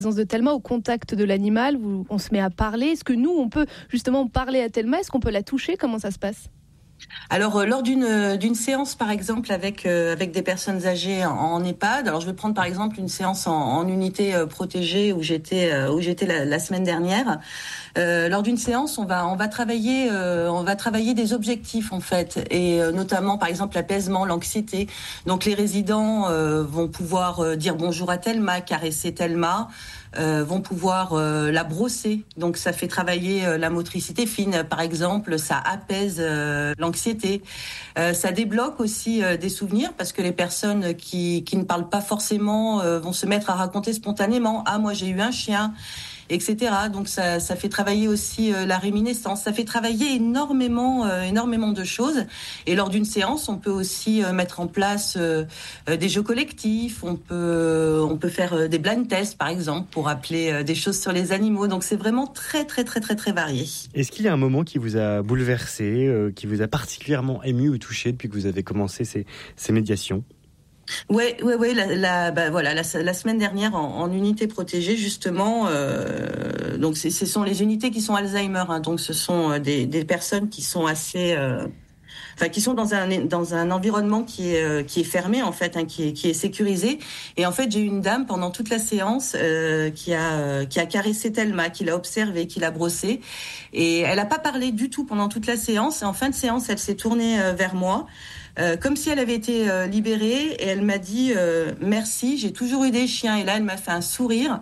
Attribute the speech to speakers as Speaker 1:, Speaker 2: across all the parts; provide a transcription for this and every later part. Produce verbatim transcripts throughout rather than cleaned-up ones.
Speaker 1: De Thelma au contact de l'animal, où on se met à parler. Est-ce que nous, on peut justement parler à Thelma ? Est-ce qu'on peut la toucher ? Comment ça se passe ?
Speaker 2: Alors, euh, lors d'une, d'une séance, par exemple, avec, euh, avec des personnes âgées en, en EHPAD, alors je vais prendre par exemple une séance en, en unité euh, protégée où j'étais, euh, où j'étais la, la semaine dernière. Euh, lors d'une séance, on va, on va travailler, euh, on va travailler des objectifs en fait, et euh, notamment par exemple l'apaisement, l'anxiété. Donc les résidents euh, vont pouvoir euh, dire bonjour à Thelma, caresser Thelma. Euh, vont pouvoir euh, la brosser. Donc ça fait travailler euh, la motricité fine, par exemple, ça apaise euh, l'anxiété. Euh, ça débloque aussi euh, des souvenirs parce que les personnes qui, qui ne parlent pas forcément euh, vont se mettre à raconter spontanément. Ah, moi j'ai eu un chien, et cetera. Donc ça, ça fait travailler aussi euh, la réminiscence. Ça fait travailler énormément, euh, énormément de choses. Et lors d'une séance, on peut aussi euh, mettre en place euh, euh, des jeux collectifs. On peut, euh, on peut faire euh, des blind tests, par exemple, pour appeler euh, des choses sur les animaux. Donc c'est vraiment très, très, très, très, très varié.
Speaker 3: Est-ce qu'il y a un moment qui vous a bouleversé, euh, qui vous a particulièrement ému ou touché depuis que vous avez commencé ces, ces médiations ?
Speaker 2: Ouais, ouais, ouais. La, la, bah, voilà, la, la semaine dernière en, en unité protégée, justement. Euh, donc, c'est, ce sont les unités qui sont Alzheimer. Hein, donc, ce sont des, des personnes qui sont assez, euh, enfin, qui sont dans un dans un environnement qui est euh, qui est fermé en fait, hein, qui est qui est sécurisé. Et en fait, j'ai eu une dame pendant toute la séance euh, qui a euh, qui a caressé Thelma, qui l'a observée, qui l'a brossée, et elle a pas parlé du tout pendant toute la séance. Et en fin de séance, elle s'est tournée euh, vers moi. Euh, comme si elle avait été euh, libérée, et elle m'a dit euh, merci, j'ai toujours eu des chiens, et là elle m'a fait un sourire.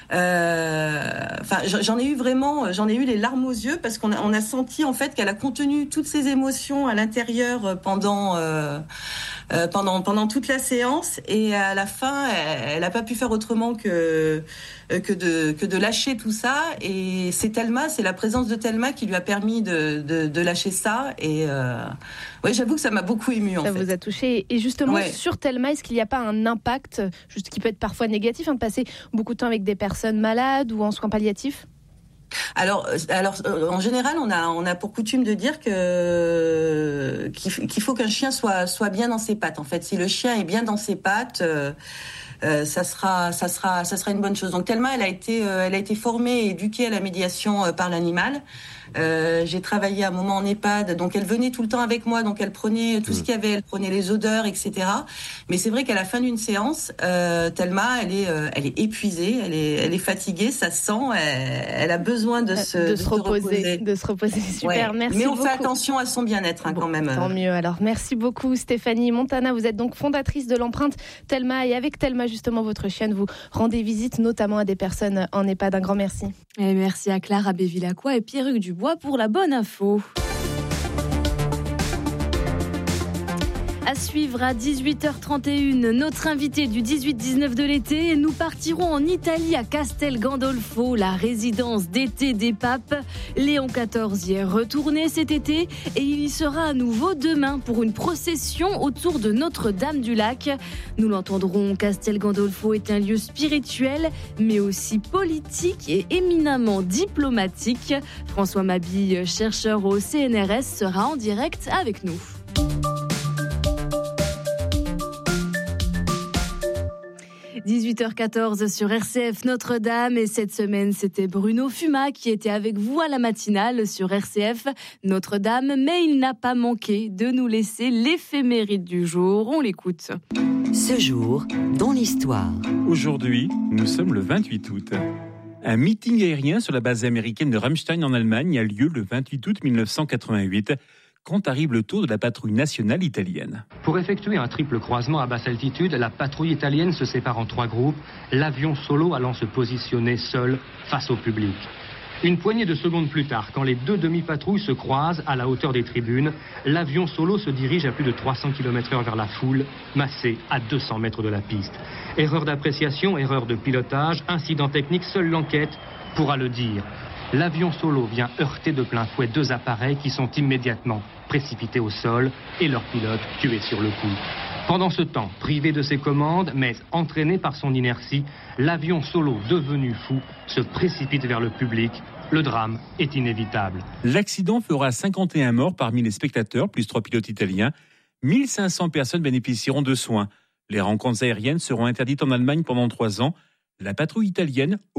Speaker 2: Enfin, euh, j'en ai eu vraiment, j'en ai eu les larmes aux yeux parce qu'on a, on a senti en fait qu'elle a contenu toutes ses émotions à l'intérieur pendant euh, euh, pendant pendant toute la séance, et à la fin, elle n'a pas pu faire autrement que que de que de lâcher tout ça. Et c'est Thelma, c'est la présence de Thelma qui lui a permis de de, de lâcher ça. Et euh, ouais, j'avoue que ça m'a beaucoup émue en
Speaker 1: fait. Ça vous a touché. Et justement, ouais. Sur Thelma, est-ce qu'il n'y a pas un impact, juste qui peut être parfois négatif, hein, de passer beaucoup de temps avec des personnes malades ou en soins palliatifs ?
Speaker 2: Alors, alors, en général, on a, on a pour coutume de dire que qu'il faut qu'un chien soit soit bien dans ses pattes. En fait, si le chien est bien dans ses pattes, euh, euh, ça sera, ça sera, ça sera une bonne chose. Donc, Thelma, elle a été, euh, elle a été formée et éduquée à la médiation euh, par l'animal. Euh, j'ai travaillé un moment en EHPAD, donc elle venait tout le temps avec moi, donc elle prenait tout mmh. ce qu'il y avait, elle prenait les odeurs, et cetera. Mais c'est vrai qu'à la fin d'une séance, euh, Thelma, elle est, euh, elle est épuisée, elle est, elle est fatiguée, ça se sent, elle, elle a besoin de se,
Speaker 1: de
Speaker 2: de
Speaker 1: se,
Speaker 2: se
Speaker 1: reposer,
Speaker 2: reposer,
Speaker 1: de se reposer. Super, ouais. Merci.
Speaker 2: Mais on
Speaker 1: beaucoup.
Speaker 2: fait attention à son bien-être, hein,
Speaker 1: bon,
Speaker 2: quand même.
Speaker 1: Tant mieux. Alors, merci beaucoup, Stéphanie Montana. Vous êtes donc fondatrice de l'empreinte Thelma, et avec Thelma, justement, votre chienne, vous rendez visite notamment à des personnes en EHPAD. Un grand merci.
Speaker 4: Et merci à Clara Bévilacqua et Pierruc Dubois pour la bonne info. À suivre à dix-huit heures trente et une, notre invité du dix-huit dix-neuf de l'été. Nous partirons en Italie à Castel Gandolfo, la résidence d'été des papes. Léon quatorze y est retourné cet été et il y sera à nouveau demain pour une procession autour de Notre-Dame-du-Lac. Nous l'entendrons, Castel Gandolfo est un lieu spirituel, mais aussi politique et éminemment diplomatique. François Mabille, chercheur au C N R S, sera en direct avec nous. dix-huit heures quatorze sur R C F Notre-Dame, et cette semaine c'était Bruno Fuma qui était avec vous à la matinale sur R C F Notre-Dame, mais il n'a pas manqué de nous laisser l'éphéméride du jour. On l'écoute.
Speaker 5: Ce jour dans l'histoire.
Speaker 6: Aujourd'hui, nous sommes le vingt-huit août. Un meeting aérien sur la base américaine de Ramstein en Allemagne a lieu le vingt-huit août mille neuf cent quatre-vingt-huit. Quand arrive le tour de la patrouille nationale italienne.
Speaker 7: Pour effectuer un triple croisement à basse altitude, la patrouille italienne se sépare en trois groupes, l'avion solo allant se positionner seul face au public. Une poignée de secondes plus tard, quand les deux demi-patrouilles se croisent à la hauteur des tribunes, l'avion solo se dirige à plus de trois cents kilomètres heure vers la foule, massée à deux cents mètres de la piste. Erreur d'appréciation, erreur de pilotage, incident technique, seule l'enquête pourra le dire. L'avion solo vient heurter de plein fouet deux appareils qui sont immédiatement précipités au sol et leur pilote tué sur le coup. Pendant ce temps, privé de ses commandes, mais entraîné par son inertie, l'avion solo devenu fou se précipite vers le public. Le drame est inévitable.
Speaker 6: L'accident fera cinquante et un morts parmi les spectateurs, plus trois pilotes italiens. mille cinq cents personnes bénéficieront de soins. Les rencontres aériennes seront interdites en Allemagne pendant trois ans. La patrouille italienne